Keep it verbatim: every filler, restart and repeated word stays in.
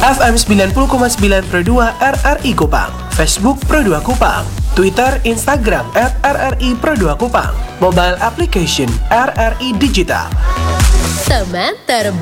F M sembilan puluh koma sembilan Pro dua R R I Kupang, Facebook Pro dua Kupang, Twitter, Instagram at R R I Pro dua Kupang, mobile application R R I Digital. Teman terbaik.